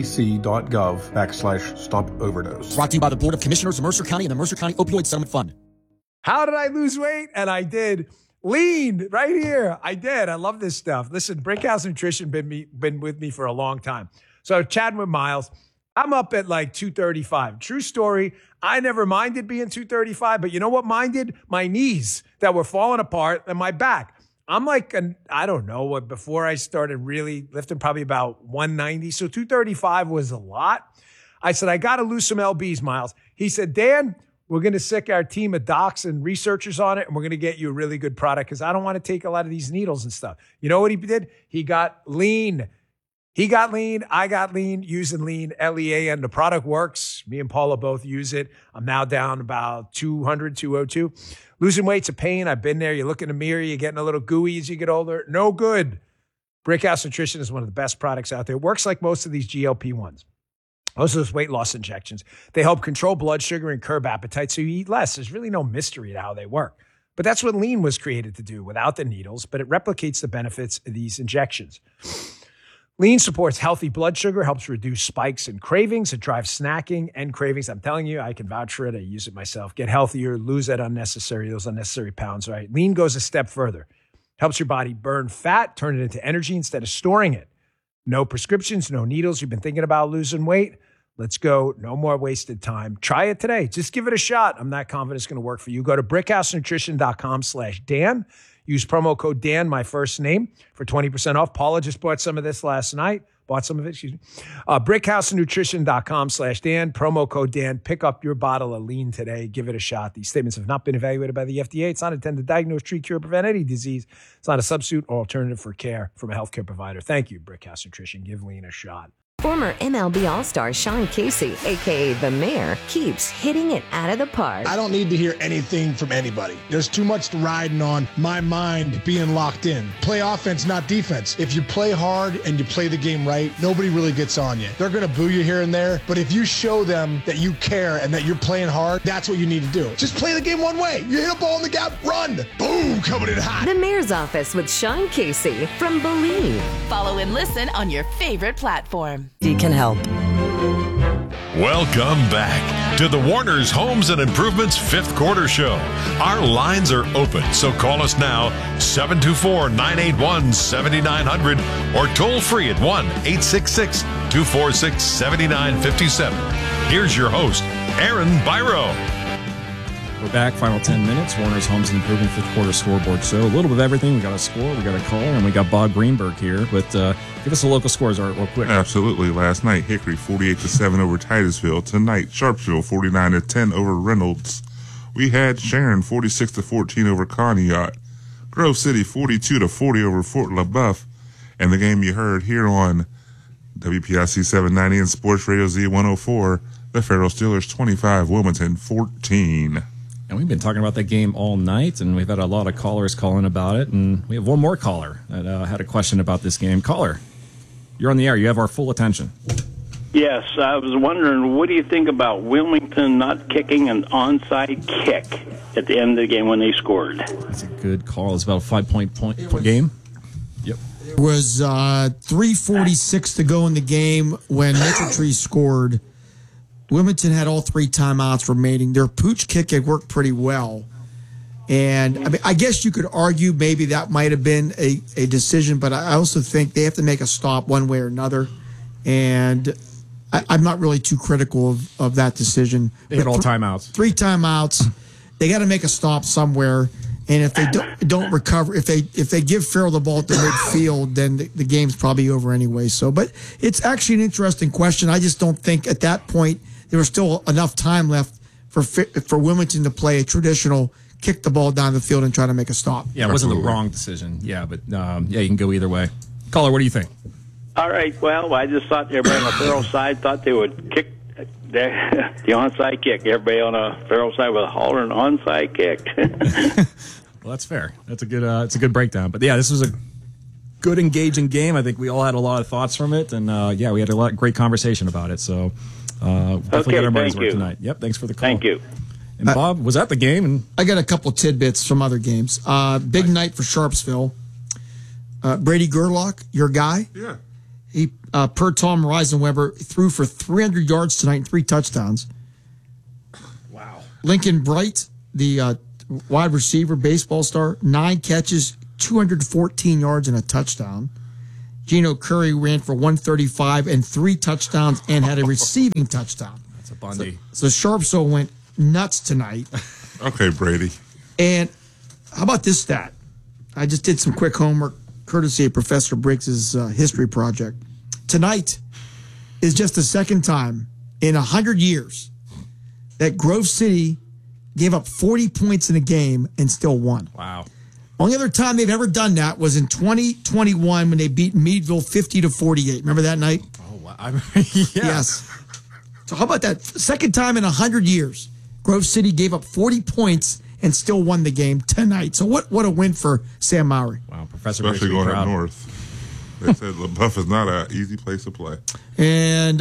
cdc.gov/stop-overdose. Brought to you by the Board of Commissioners of Mercer County and the Mercer County Opioid Settlement Fund. How did I lose weight? And I did. Lean right here. I did. I love this stuff. Listen, Brickhouse Nutrition been with me for a long time. So chatting with Miles, I'm up at like 235. True story. I never minded being 235, but you know what minded? My knees that were falling apart and my back. I'm like, I don't know, before I started really lifting, probably about 190. So 235 was a lot. I said, I got to lose some LBs, Miles. He said, Dan, we're going to sick our team of docs and researchers on it, and we're going to get you a really good product because I don't want to take a lot of these needles and stuff. You know what he did? He got lean. He got lean. I got lean using lean, LEAN. The product works. Me and Paula both use it. I'm now down about 200, 202. Losing weight's a pain. I've been there. You look in the mirror. You're getting a little gooey as you get older. No good. Brickhouse Nutrition is one of the best products out there. It works like most of these GLP-1s. Most of those weight loss injections. They help control blood sugar and curb appetite so you eat less. There's really no mystery to how they work. But that's what lean was created to do without the needles, but it replicates the benefits of these injections. Lean supports healthy blood sugar, helps reduce spikes and cravings. It drives snacking and cravings. I'm telling you, I can vouch for it. I use it myself. Get healthier, lose those unnecessary pounds, right? Lean goes a step further. Helps your body burn fat, turn it into energy instead of storing it. No prescriptions, no needles. You've been thinking about losing weight? Let's go. No more wasted time. Try it today. Just give it a shot. I'm not confident it's going to work for you. Go to brickhousenutrition.com/Dan. Use promo code Dan, my first name, for 20% off. Paula just bought some of this last night. Brickhousenutrition.com/Dan. Promo code Dan. Pick up your bottle of lean today. Give it a shot. These statements have not been evaluated by the FDA. It's not intended to diagnose, treat, cure, or prevent any disease. It's not a substitute or alternative for care from a healthcare provider. Thank you, Brickhouse Nutrition. Give lean a shot. Former MLB All-Star Sean Casey, a.k.a. The Mayor, keeps hitting it out of the park. I don't need to hear anything from anybody. There's too much riding on my mind being locked in. Play offense, not defense. If you play hard and you play the game right, nobody really gets on you. They're going to boo you here and there, but if you show them that you care and that you're playing hard, that's what you need to do. Just play the game one way. You hit a ball in the gap, run. Boom, coming in hot. The Mayor's Office with Sean Casey from Believe. Follow and listen on your favorite platform. You can help. Welcome back to the Warner's Homes and Improvements Fifth Quarter Show. Our lines are open, so call us now, 724-981-7900, or toll free at 1-866-246-7957. Here's your host, Aaron Byro. We're back, final 10 minutes. Warner's Homes and Improvement Fifth Quarter Scoreboard Show. A little bit of everything. We got a score, we got a caller, and we got Bob Greenberg here. But give us the local scores, Art, real quick. Absolutely. Last night, Hickory 48-7 over Titusville. Tonight, Sharpsville 49-10 over Reynolds. We had Sharon 46-14 over Conneaut. Grove City 42-40 over Fort LaBeouf. And the game you heard here on WPIC 790 and Sports Radio Z104, the Federal Steelers 25, Wilmington 14. And we've been talking about that game all night, and we've had a lot of callers calling about it. And we have one more caller that had a question about this game. Caller, you're on the air. You have our full attention. Yes, I was wondering, what do you think about Wilmington not kicking an onside kick at the end of the game when they scored? That's a good call. It's about a 5-point game. Yep. It was 3:46 to go in the game when Mitchell scored. Wilmington had all 3 timeouts remaining. Their pooch kick had worked pretty well. And I mean, I guess you could argue maybe that might have been a decision, but I also think they have to make a stop one way or another. And I'm not really too critical of that decision. They had all timeouts. 3 timeouts. They got to make a stop somewhere. And if they don't recover, if they give Farrell the ball at the midfield, then the game's probably over anyway. So, but it's actually an interesting question. I just don't think at that point there was still enough time left for Wilmington to play a traditional kick the ball down the field and try to make a stop. Yeah, it wasn't the wrong decision. Yeah, but you can go either way. Caller, what do you think? All right, well, I just thought everybody on the Farrell side thought they would kick the onside kick. Everybody on the Farrell side would holler an onside kick. Well, that's fair. That's it's a good breakdown. But yeah, this was a good, engaging game. I think we all had a lot of thoughts from it, and we had a great conversation about it. So Hopefully Okay, get our money's thank worth you. tonight. Yep, thanks for the call. Thank you. And Bob was at the game, and I got a couple tidbits from other games. Big night for Sharpsville. Brady Gerlach, your guy. Yeah. He per Tom Reisenweber threw for 300 yards tonight and 3 touchdowns. Wow. Lincoln Bright, the wide receiver, baseball star, 9 catches, 214 yards and a touchdown. Geno Curry ran for 135 and 3 touchdowns and had a receiving touchdown. That's a Bundy. So Sharpsville went nuts tonight. Okay, Brady. And how about this stat? I just did some quick homework courtesy of Professor Briggs's history project. Tonight is just the second time in 100 years that Grove City gave up 40 points in a game and still won. Wow. Only other time they've ever done that was in 2021 when they beat Meadville 50-48. Remember that night? Oh, wow. Yeah. Yes. So how about that? Second time in 100 years, Grove City gave up 40 points and still won the game tonight. So what a win for Sam Mowry. Wow, Professor Especially Briggs will be going up proud. north. They said LaBeouf is not an easy place to play. And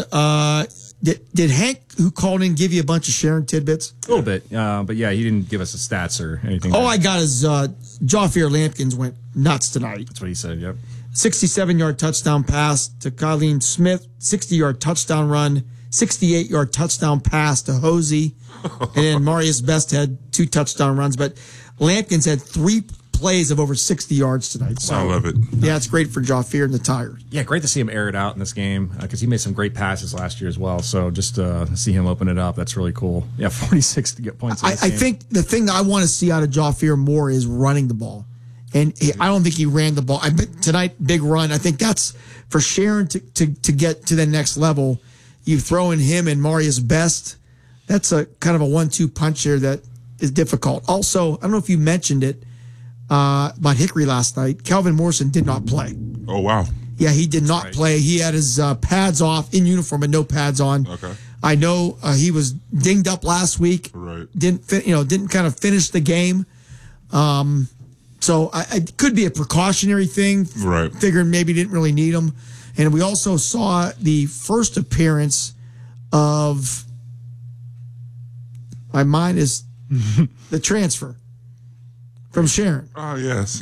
did Hank, who called in, give you a bunch of Sharon tidbits? A little bit, but yeah, he didn't give us the stats or anything. All I got is Jaffier Lampkins went nuts tonight. That's what he said, yep. 67-yard touchdown pass to Colleen Smith, 60-yard touchdown run, 68-yard touchdown pass to Hosey, and then Marius Best had 2 touchdown runs. But Lampkins had 3 plays of over 60 yards tonight. So, I love it. Yeah, it's great for Jaffier and the Tigers. Yeah, great to see him air it out in this game because he made some great passes last year as well. So just see him open it up, that's really cool. Yeah, 46 to get points. I think the thing I want to see out of Jaffier more is running the ball. And I don't think he ran the ball. Tonight, big run. I think that's for Sharon to get to the next level. You throw in him and Marius Best. That's a kind of a 1-2 punch here that is difficult. Also, I don't know if you mentioned it about Hickory last night. Calvin Morrison did not play. Oh, wow. Yeah, he did not play. He had his pads off, in uniform and no pads on. Okay. I know he was dinged up last week. Right. Didn't kind of finish the game. So it could be a precautionary thing. Right. Figuring maybe didn't really need him. And we also saw the first appearance of, my mind is the transfer from Sharon. Oh, yes.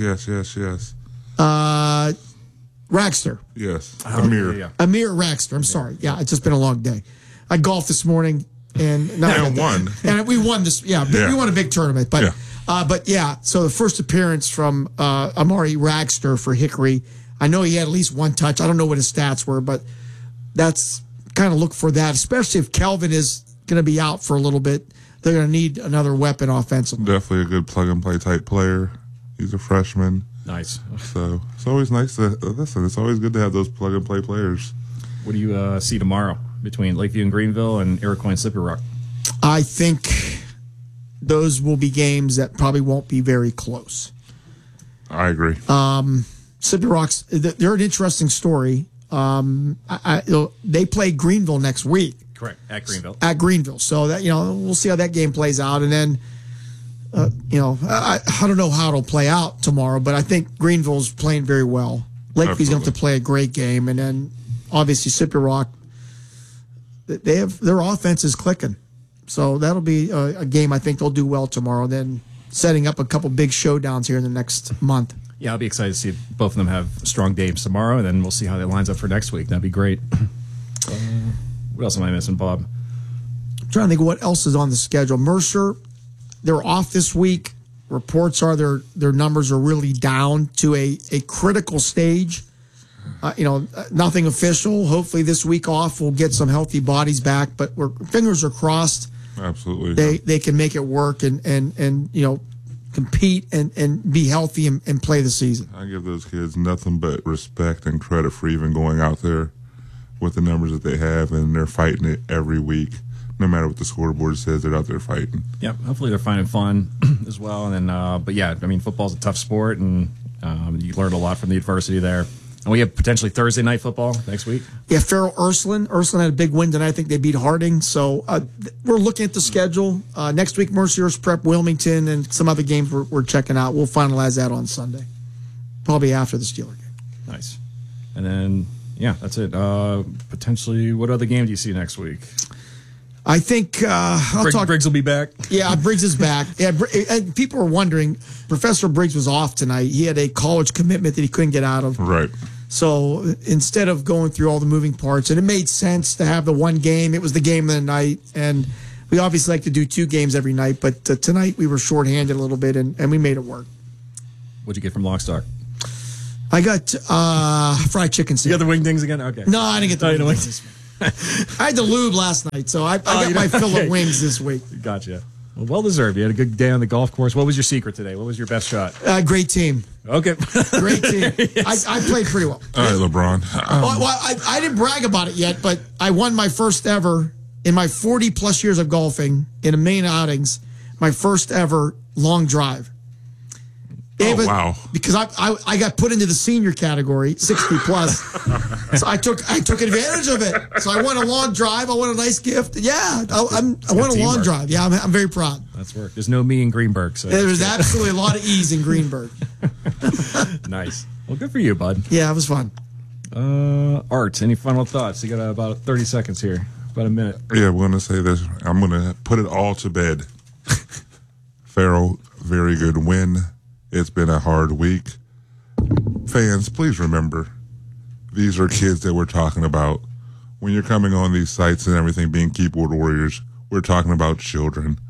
Raxter. Yes. Amir. Yeah. Amir Raxter. I'm sorry. Yeah, it's just been a long day. I golfed this morning and won. And we won this. Yeah, we won a big tournament. But so the first appearance from Amari Raxter for Hickory. I know he had at least 1 touch. I don't know what his stats were, but that's kind of look for that, especially if Kelvin is going to be out for a little bit. They're going to need another weapon offensively. Definitely a good plug-and-play type player. He's a freshman. Nice. So it's always nice to listen. It's always good to have those plug-and-play players. What do you see tomorrow between Lakeview and Greenville and Iroquois and Slippery Rock? I think those will be games that probably won't be very close. I agree. Slippery Rocks, they're an interesting story. They play Greenville next week. Correct, at Greenville. At Greenville. So that we'll see how that game plays out. And then, I don't know how it'll play out tomorrow, but I think Greenville's playing very well. Lakeview's going to have to play a great game. And then, obviously, Slippery Rock, their offense is clicking. So that'll be a game I think they'll do well tomorrow. Then setting up a couple big showdowns here in the next month. Yeah, I'll be excited to see both of them have strong games tomorrow, and then we'll see how that lines up for next week. That'd be great. What else am I missing, Bob? I'm trying to think of what else is on the schedule. Mercer, they're off this week. Reports are their numbers are really down to a critical stage. Nothing official. Hopefully this week off we'll get some healthy bodies back, but fingers are crossed. Absolutely. They can make it work and compete and be healthy and play the season. I give those kids nothing but respect and credit for even going out there with the numbers that they have, and they're fighting it every week. No matter what the scoreboard says, they're out there fighting. Yep. Hopefully they're finding fun as well. And then, but yeah, I mean, football's a tough sport, and you learn a lot from the adversity there. And we have potentially Thursday night football next week. Yeah, Farrell Ursuline. Ursuline had a big win tonight. I think they beat Harding. So we're looking at the schedule. Next week, Mercyhurst Prep, Wilmington, and some other games we're checking out. We'll finalize that on Sunday, probably after the Steeler game. Nice. And then, yeah, that's it. Potentially, what other game do you see next week? I think Briggs will be back. Yeah, Briggs is back. Yeah, and people are wondering, Professor Briggs was off tonight. He had a college commitment that he couldn't get out of. Right. So instead of going through all the moving parts, and it made sense to have the one game. It was the game of the night, and we obviously like to do 2 games every night. But tonight we were shorthanded a little bit, and we made it work. What'd you get from Lockstock? I got fried chicken sandwich. You got the wingdings again? Okay. No, I didn't get the wingdings this week. I had the lube last night, so I got my fill of wings this week. Gotcha. Well deserved. You had a good day on the golf course. What was your secret today? What was your best shot? Great team. Okay. Great team. Yes. I played pretty well. All right, LeBron. I didn't brag about it yet, but I won my first ever, in my 40-plus years of golfing, in a main outings, my first ever long drive. Wow. Because I got put into the senior category, 60-plus. So I took advantage of it. So I won a long drive. I won a nice gift. Yeah, I won a long drive. Yeah, I'm very proud. That's work. There's no me in Greenberg. So there's absolutely a lot of ease in Greenberg. Nice. Well, good for you, bud. Yeah, it was fun. Art, any final thoughts? You got about 30 seconds here. About a minute. Yeah, we're going to say this. I'm going to put it all to bed. Farrell, very good win. It's been a hard week. Fans, please remember, these are kids that we're talking about. When you're coming on these sites and everything being keyboard warriors, we're talking about children.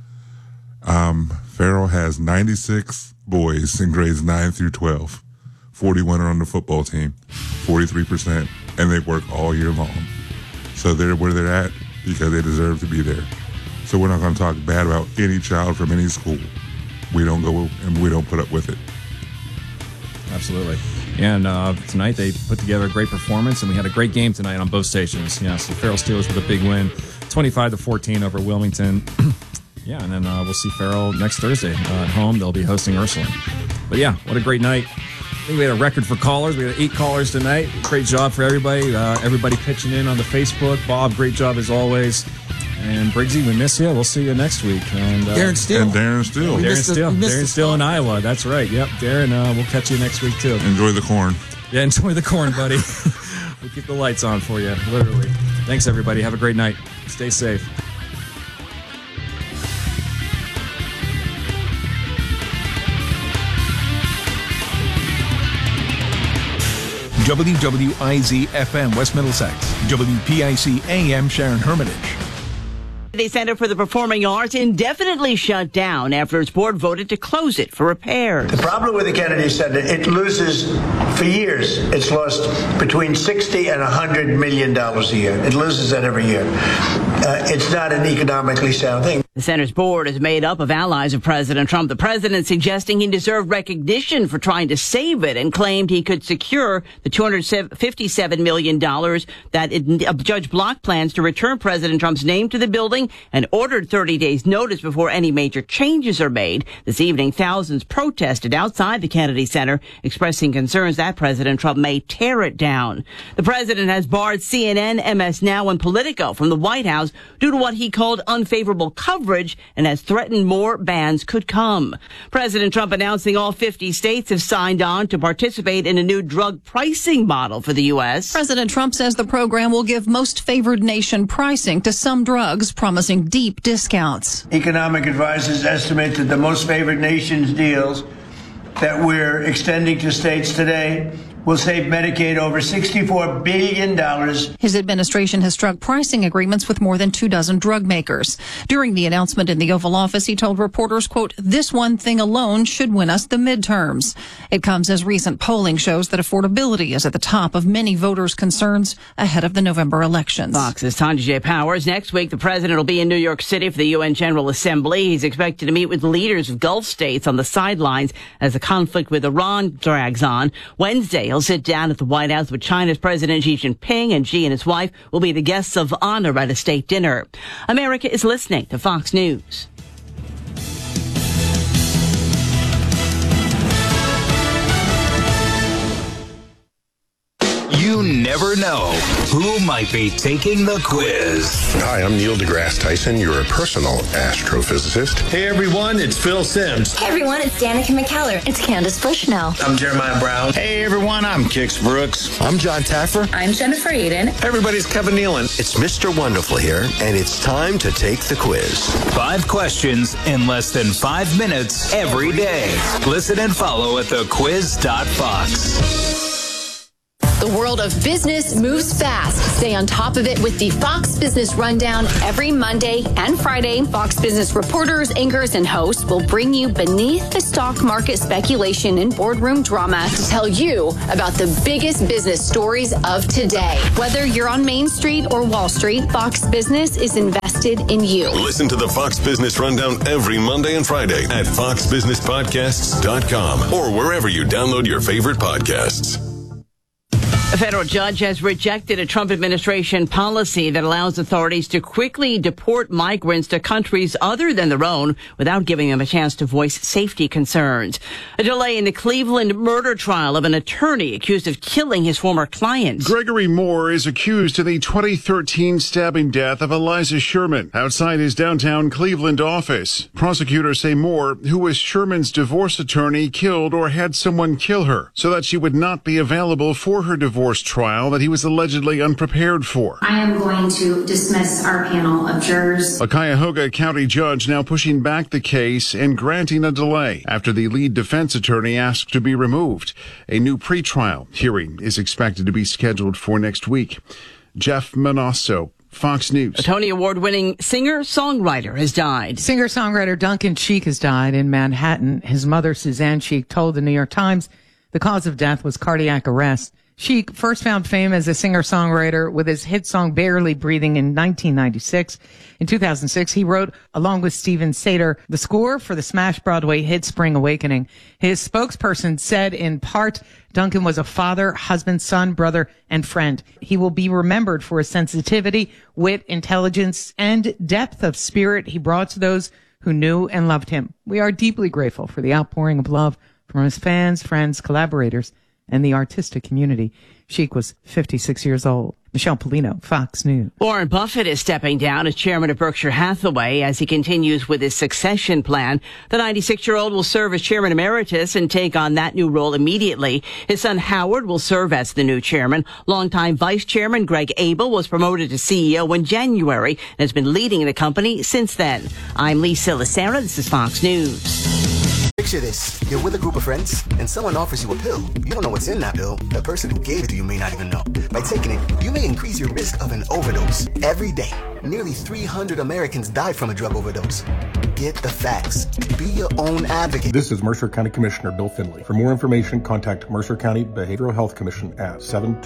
Farrell has 96 boys in grades 9 through 12. 41 are on the football team, 43%, and they work all year long. So they're where they're at because they deserve to be there. So we're not going to talk bad about any child from any school. We don't go and we don't put up with it. Absolutely. And tonight they put together a great performance, and we had a great game tonight on both stations. Yeah, so Farrell Steelers with a big win, 25-14 over Wilmington. Yeah, and then we'll see Farrell next Thursday at home. They'll be hosting Ursuline. But yeah, what a great night. I think we had a record for callers. We had 8 callers tonight. Great job for everybody. Everybody pitching in on the Facebook. Bob, great job as always. And Briggsy, we miss you. We'll see you next week. And Darren Steele. And Darren Steele. Darren Steele in Iowa. That's right. Yep, Darren, we'll catch you next week, too. Enjoy the corn. Yeah, enjoy the corn, buddy. We'll keep the lights on for you, literally. Thanks, everybody. Have a great night. Stay safe. WWIZ-FM West Middlesex, WPIC-AM Sharon Hermitage. The Center for the Performing Arts indefinitely shut down after its board voted to close it for repairs. The problem with the Kennedy Center, it loses, for years, it's lost between $60 and $100 million a year. It loses that every year. It's not an economically sound thing. The center's board is made up of allies of President Trump. The president suggesting he deserved recognition for trying to save it and claimed he could secure the $257 million that Judge Block plans to return President Trump's name to the building and ordered 30 days notice before any major changes are made. This evening, thousands protested outside the Kennedy Center, expressing concerns that President Trump may tear it down. The president has barred CNN, MS Now, and Politico from the White House due to what he called unfavorable coverage and has threatened more bans could come. President Trump announcing all 50 states have signed on to participate in a new drug pricing model for the U.S. President Trump says the program will give most favored nation pricing to some drugs, promising deep discounts. Economic advisors estimate that the most favored nations deals that we're extending to states today will save Medicaid over $64 billion. His administration has struck pricing agreements with more than 24 drug makers. During the announcement in the Oval Office, he told reporters, quote, "This one thing alone should win us the midterms." It comes as recent polling shows that affordability is at the top of many voters' concerns ahead of the November elections. Fox's Tanya J. Powers. Next week, the president will be in New York City for the UN General Assembly. He's expected to meet with leaders of Gulf states on the sidelines as the conflict with Iran drags on. Wednesday, he'll sit down at the White House with China's President Xi Jinping, and Xi and his wife will be the guests of honor at a state dinner. America is listening to Fox News. You never know who might be taking the quiz. Hi, I'm Neil deGrasse Tyson, your personal astrophysicist. Hey everyone, it's Phil Sims. Hey everyone, it's Danica McKellar. It's Candace Bushnell. I'm Jeremiah Brown. Hey everyone, I'm Kix Brooks. I'm John Taffer. I'm Jennifer Aiden. Hey everybody, it's Kevin Nealon. It's Mr. Wonderful here, and it's time to take the quiz. 5 questions in less than 5 minutes every day. Listen and follow at thequiz.fox. The world of business moves fast. Stay on top of it with the Fox Business Rundown every Monday and Friday. Fox Business reporters, anchors, and hosts will bring you beneath the stock market speculation and boardroom drama to tell you about the biggest business stories of today. Whether you're on Main Street or Wall Street, Fox Business is invested in you. Listen to the Fox Business Rundown every Monday and Friday at foxbusinesspodcasts.com or wherever you download your favorite podcasts. A federal judge has rejected a Trump administration policy that allows authorities to quickly deport migrants to countries other than their own without giving them a chance to voice safety concerns. A delay in the Cleveland murder trial of an attorney accused of killing his former client. Gregory Moore is accused of the 2013 stabbing death of Eliza Sherman outside his downtown Cleveland office. Prosecutors say Moore, who was Sherman's divorce attorney, killed or had someone kill her so that she would not be available for her divorce trial that he was allegedly unprepared for. I am going to dismiss our panel of jurors. A Cuyahoga County judge now pushing back the case and granting a delay after the lead defense attorney asked to be removed. A new pretrial hearing is expected to be scheduled for next week. Jeff Manasso, Fox News. A Tony Award-winning singer-songwriter has died. Singer-songwriter Duncan Sheik has died in Manhattan. His mother, Suzanne Sheik, told the New York Times the cause of death was cardiac arrest. Sheik first found fame as a singer-songwriter with his hit song Barely Breathing in 1996. In 2006, he wrote, along with Steven Sater, the score for the smash Broadway hit Spring Awakening. His spokesperson said, in part, Duncan was a father, husband, son, brother, and friend. He will be remembered for his sensitivity, wit, intelligence, and depth of spirit he brought to those who knew and loved him. We are deeply grateful for the outpouring of love from his fans, friends, collaborators, and the artistic community. Sheik was 56 years old. Michelle Polino, Fox News. Warren Buffett is stepping down as chairman of Berkshire Hathaway as he continues with his succession plan. The 96-year-old will serve as chairman emeritus and take on that new role immediately. His son Howard will serve as the new chairman. Longtime vice chairman Greg Abel was promoted to CEO in January and has been leading the company since then. I'm Lisa Lacera. This is Fox News. Picture this. You're with a group of friends, and someone offers you a pill. You don't know what's in that pill. The person who gave it to you may not even know. By taking it, you may increase your risk of an overdose. Every day, nearly 300 Americans die from a drug overdose. Get the facts. Be your own advocate. This is Mercer County Commissioner Bill Finley. For more information, contact Mercer County Behavioral Health Commission at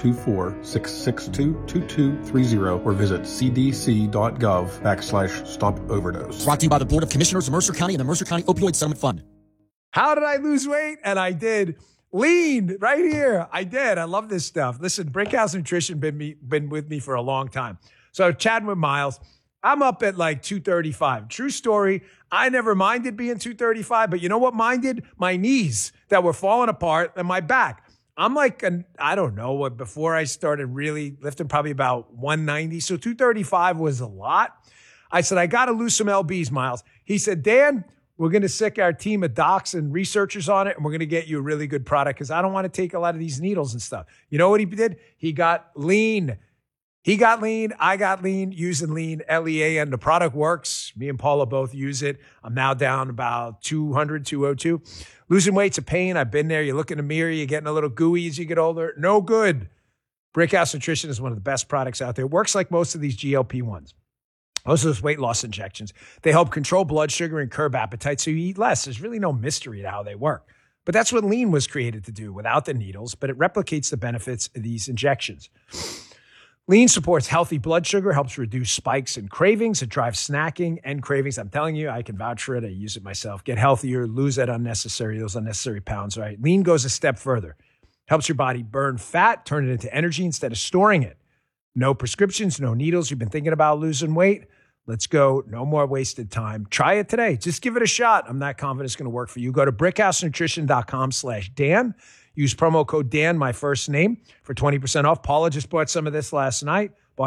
724-662-2230 or visit cdc.gov/stop overdose. Brought to you by the Board of Commissioners of Mercer County and the Mercer County Opioid Settlement Fund. How did I lose weight? And I did. Lean right here. I did. I love this stuff. Listen, Brickhouse Nutrition been with me for a long time. So chatting with Miles, I'm up at like 235. True story. I never minded being 235, but you know what minded? My knees that were falling apart and my back. I'm like, I don't know what, before I started really lifting, probably about 190. So 235 was a lot. I said, I got to lose some lbs, Miles. He said, Dan, we're going to sick our team of docs and researchers on it, and we're going to get you a really good product because I don't want to take a lot of these needles and stuff. You know what he did? He got lean. He got lean. I got lean using lean, L-E-A-N. The product works. Me and Paula both use it. I'm now down about 200, 202. Losing weight's a pain. I've been there. You look in the mirror. You're getting a little gooey as you get older. No good. Brickhouse Nutrition is one of the best products out there. It works like most of these GLP-1s. Most of those weight loss injections, they help control blood sugar and curb appetite so you eat less. There's really no mystery to how they work. But that's what lean was created to do without the needles, but it replicates the benefits of these injections. Lean supports healthy blood sugar, helps reduce spikes and cravings. It drives snacking and cravings. I'm telling you, I can vouch for it. I use it myself. Get healthier, lose those unnecessary pounds, right? Lean goes a step further. Helps your body burn fat, turn it into energy instead of storing it. No prescriptions, no needles. You've been thinking about losing weight? Let's go. No more wasted time. Try it today. Just give it a shot. I'm not confident it's going to work for you. Go to brickhousenutrition.com/Dan. Use promo code Dan, my first name, for 20% off. Paula just bought some of this last night.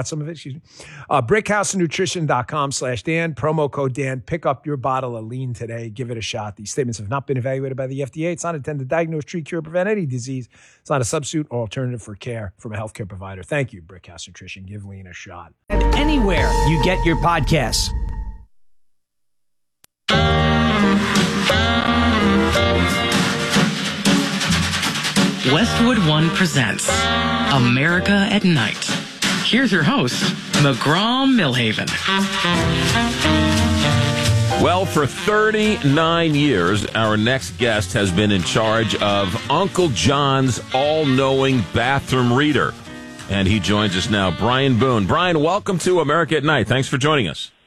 BrickhouseNutrition.com/Dan. Promo code Dan. Pick up your bottle of lean today. Give it a shot. These statements have not been evaluated by the FDA. It's not intended to diagnose, treat, cure, prevent any disease. It's not a substitute or alternative for care from a healthcare provider. Thank you, Brickhouse Nutrition. Give lean a shot. Anywhere you get your podcasts. Westwood One presents America at Night. Here's your host, McGraw Millhaven. Well, for 39 years, our next guest has been in charge of Uncle John's all-knowing bathroom reader. And he joins us now, Brian Boone. Brian, welcome to America at Night. Thanks for joining us.